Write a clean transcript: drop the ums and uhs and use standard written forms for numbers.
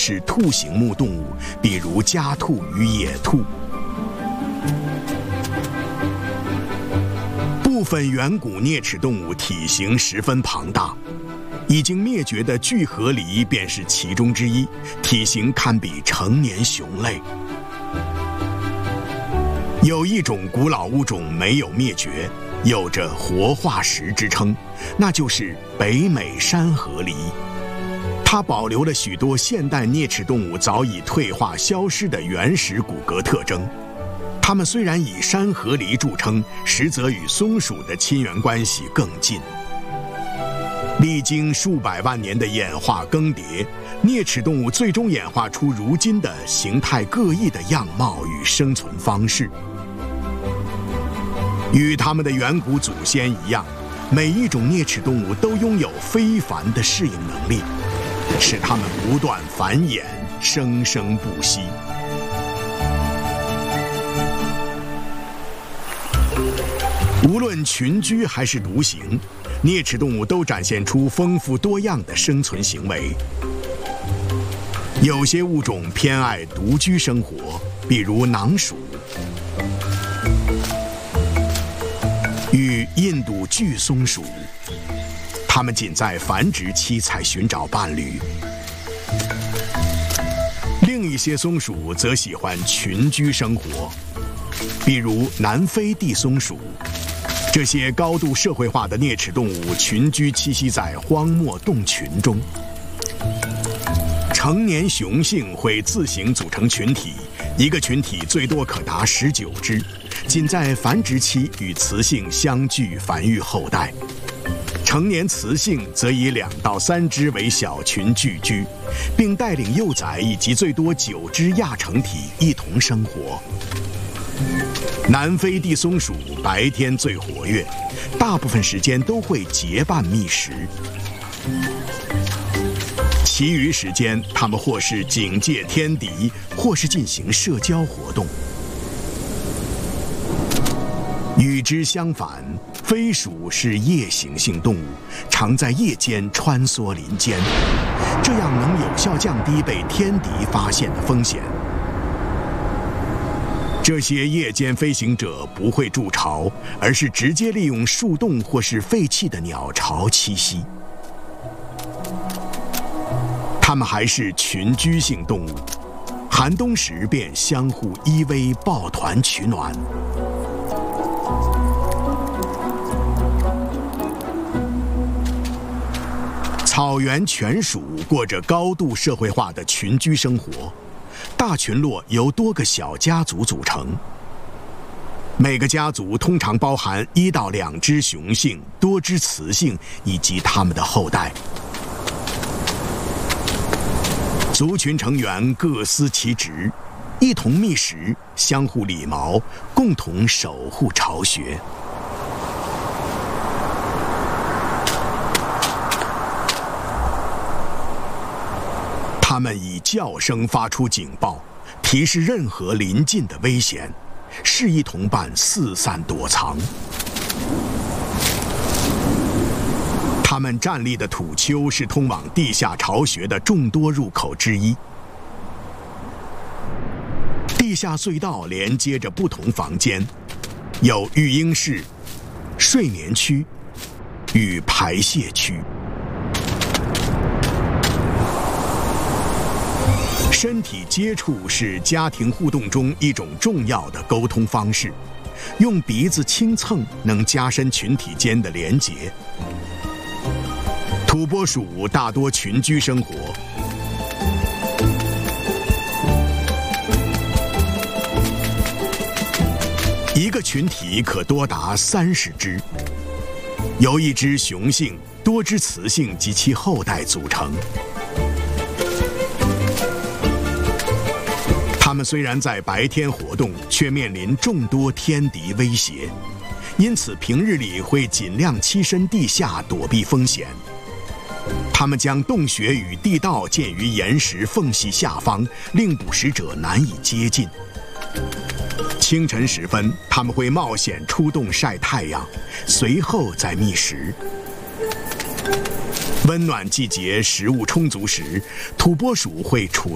是兔形目动物，比如家兔与野兔。部分远古啮齿动物体型十分庞大，已经灭绝的巨河狸便是其中之一，体型堪比成年熊类。有一种古老物种没有灭绝，有着活化石之称，那就是北美山河狸。它保留了许多现代啮齿动物早已退化消失的原始骨骼特征。它们虽然以山河狸著称，实则与松鼠的亲缘关系更近。历经数百万年的演化更迭，啮齿动物最终演化出如今的形态各异的样貌与生存方式。与它们的远古祖先一样，每一种啮齿动物都拥有非凡的适应能力，使它们不断繁衍，生生不息。无论群居还是独行，啮齿动物都展现出丰富多样的生存行为。有些物种偏爱独居生活，比如囊鼠。与印度巨松鼠，它们仅在繁殖期才寻找伴侣。另一些松鼠则喜欢群居生活，比如南非地松鼠。这些高度社会化的啮齿动物群居栖息在荒漠洞群中。成年雄性会自行组成群体，一个群体最多可达19只，仅在繁殖期与雌性相聚繁育后代。成年雌性则以2到3只为小群聚居，并带领幼崽以及最多9只亚成体一同生活。南非地松鼠白天最活跃，大部分时间都会结伴觅食。其余时间，它们或是警戒天敌，或是进行社交活动。与之相反，飞鼠是夜行性动物，常在夜间穿梭林间，这样能有效降低被天敌发现的风险。这些夜间飞行者不会筑巢，而是直接利用树洞或是废弃的鸟巢栖息。它们还是群居性动物，寒冬时便相互依偎，抱团取暖。草原犬鼠过着高度社会化的群居生活，大群落由多个小家族组成。每个家族通常包含1到2只雄性、多只雌性以及它们的后代。族群成员各司其职，一同觅食，相互理毛，共同守护巢穴。它们以叫声发出警报，提示任何临近的危险，示意同伴四散躲藏。它们站立的土丘是通往地下巢穴的众多入口之一。地下隧道连接着不同房间，有育婴室、睡眠区与排泄区。身体接触是家庭互动中一种重要的沟通方式，用鼻子轻蹭能加深群体间的连结。土拨鼠大多群居生活，一个群体可多达30只，由1只雄性、多只雌性及其后代组成。它们虽然在白天活动，却面临众多天敌威胁，因此平日里会尽量栖身地下躲避风险。它们将洞穴与地道建于岩石缝隙下方，令捕食者难以接近。清晨时分，它们会冒险出洞晒太阳，随后再觅食。温暖季节食物充足时，土拨鼠会处